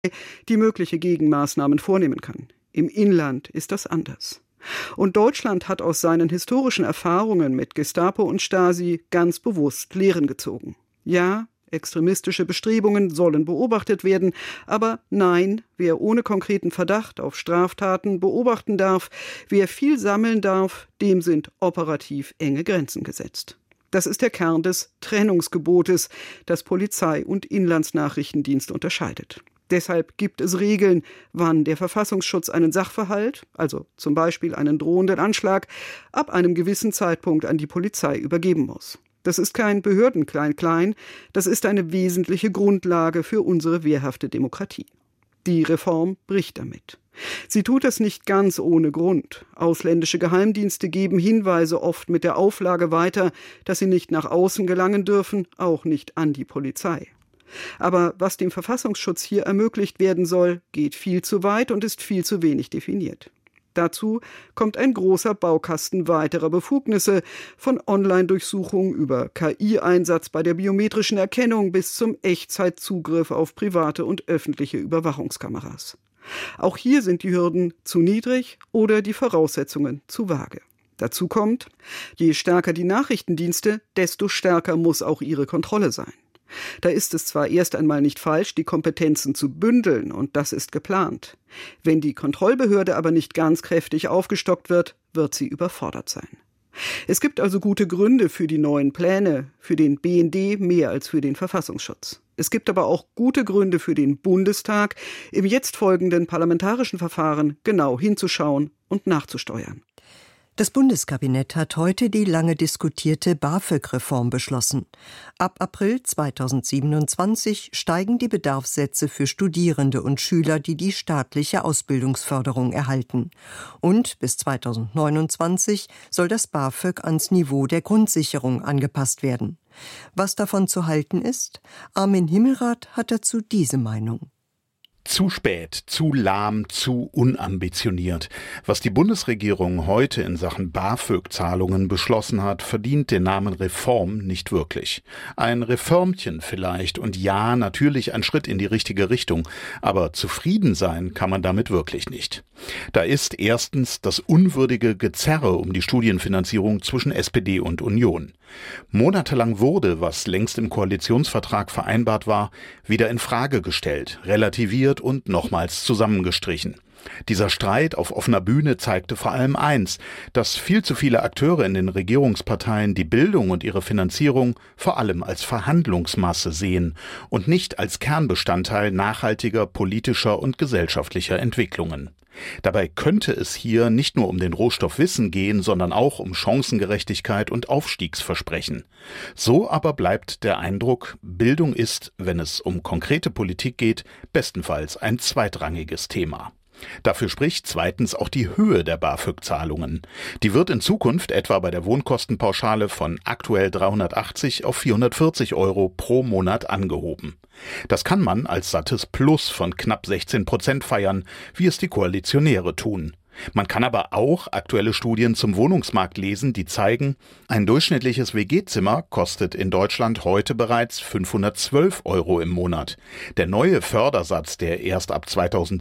die mögliche Gegenmaßnahmen vornehmen kann. Im Inland ist das anders. Und Deutschland hat aus seinen historischen Erfahrungen mit Gestapo und Stasi ganz bewusst Lehren gezogen. Ja, extremistische Bestrebungen sollen beobachtet werden, aber nein, wer ohne konkreten Verdacht auf Straftaten beobachten darf, wer viel sammeln darf, dem sind operativ enge Grenzen gesetzt. Das ist der Kern des Trennungsgebotes, das Polizei und Inlandsnachrichtendienst unterscheidet. Deshalb gibt es Regeln, wann der Verfassungsschutz einen Sachverhalt, also zum Beispiel einen drohenden Anschlag, ab einem gewissen Zeitpunkt an die Polizei übergeben muss. Das ist kein Behörden-Klein-Klein, das ist eine wesentliche Grundlage für unsere wehrhafte Demokratie. Die Reform bricht damit. Sie tut das nicht ganz ohne Grund. Ausländische Geheimdienste geben Hinweise oft mit der Auflage weiter, dass sie nicht nach außen gelangen dürfen, auch nicht an die Polizei. Aber was dem Verfassungsschutz hier ermöglicht werden soll, geht viel zu weit und ist viel zu wenig definiert. Dazu kommt ein großer Baukasten weiterer Befugnisse, von Online-Durchsuchung über KI-Einsatz bei der biometrischen Erkennung bis zum Echtzeitzugriff auf private und öffentliche Überwachungskameras. Auch hier sind die Hürden zu niedrig oder die Voraussetzungen zu vage. Dazu kommt, je stärker die Nachrichtendienste, desto stärker muss auch ihre Kontrolle sein. Da ist es zwar erst einmal nicht falsch, die Kompetenzen zu bündeln, und das ist geplant. Wenn die Kontrollbehörde aber nicht ganz kräftig aufgestockt wird, wird sie überfordert sein. Es gibt also gute Gründe für die neuen Pläne, für den BND mehr als für den Verfassungsschutz. Es gibt aber auch gute Gründe für den Bundestag, im jetzt folgenden parlamentarischen Verfahren genau hinzuschauen und nachzusteuern. Das Bundeskabinett hat heute die lange diskutierte BAföG-Reform beschlossen. Ab April 2027 steigen die Bedarfssätze für Studierende und Schüler, die die staatliche Ausbildungsförderung erhalten. Und bis 2029 soll das BAföG ans Niveau der Grundsicherung angepasst werden. Was davon zu halten ist? Armin Himmelrath hat dazu diese Meinung. Zu spät, zu lahm, zu unambitioniert. Was die Bundesregierung heute in Sachen BAföG-Zahlungen beschlossen hat, verdient den Namen Reform nicht wirklich. Ein Reformchen vielleicht und ja, natürlich ein Schritt in die richtige Richtung, aber zufrieden sein kann man damit wirklich nicht. Da ist erstens das unwürdige Gezerre um die Studienfinanzierung zwischen SPD und Union. Monatelang wurde, was längst im Koalitionsvertrag vereinbart war, wieder in Frage gestellt, relativiert und nochmals zusammengestrichen. Dieser Streit auf offener Bühne zeigte vor allem eins, dass viel zu viele Akteure in den Regierungsparteien die Bildung und ihre Finanzierung vor allem als Verhandlungsmasse sehen und nicht als Kernbestandteil nachhaltiger politischer und gesellschaftlicher Entwicklungen. Dabei könnte es hier nicht nur um den Rohstoff Wissen gehen, sondern auch um Chancengerechtigkeit und Aufstiegsversprechen. So aber bleibt der Eindruck, Bildung ist, wenn es um konkrete Politik geht, bestenfalls ein zweitrangiges Thema. Dafür spricht zweitens auch die Höhe der BAföG-Zahlungen. Die wird in Zukunft etwa bei der Wohnkostenpauschale von aktuell 380 auf 440 € pro Monat angehoben. Das kann man als sattes Plus von knapp 16% feiern, wie es die Koalitionäre tun. Man kann aber auch aktuelle Studien zum Wohnungsmarkt lesen, die zeigen, ein durchschnittliches WG-Zimmer kostet in Deutschland heute bereits 512 € im Monat. Der neue Fördersatz, der erst ab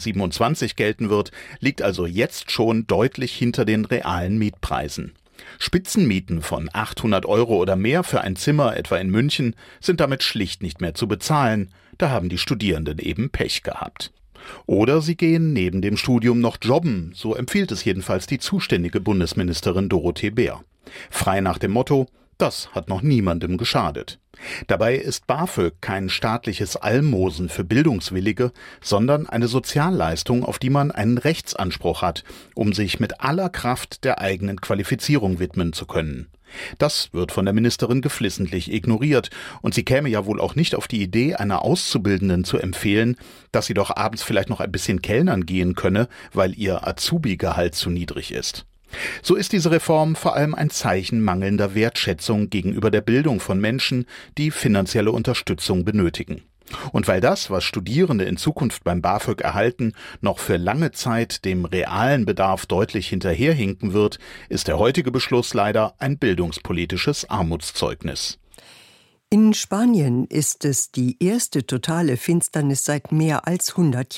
2027 gelten wird, liegt also jetzt schon deutlich hinter den realen Mietpreisen. Spitzenmieten von 800 € oder mehr für ein Zimmer, etwa in München, sind damit schlicht nicht mehr zu bezahlen. Da haben die Studierenden eben Pech gehabt. Oder sie gehen neben dem Studium noch jobben, so empfiehlt es jedenfalls die zuständige Bundesministerin Dorothee Bär. Frei nach dem Motto, das hat noch niemandem geschadet. Dabei ist BAföG kein staatliches Almosen für Bildungswillige, sondern eine Sozialleistung, auf die man einen Rechtsanspruch hat, um sich mit aller Kraft der eigenen Qualifizierung widmen zu können. Das wird von der Ministerin geflissentlich ignoriert und sie käme ja wohl auch nicht auf die Idee, einer Auszubildenden zu empfehlen, dass sie doch abends vielleicht noch ein bisschen kellnern gehen könne, weil ihr Azubi-Gehalt zu niedrig ist. So ist diese Reform vor allem ein Zeichen mangelnder Wertschätzung gegenüber der Bildung von Menschen, die finanzielle Unterstützung benötigen. Und weil das, was Studierende in Zukunft beim BAföG erhalten, noch für lange Zeit dem realen Bedarf deutlich hinterherhinken wird, ist der heutige Beschluss leider ein bildungspolitisches Armutszeugnis. In Spanien ist es die erste totale Finsternis seit mehr als 100 Jahren.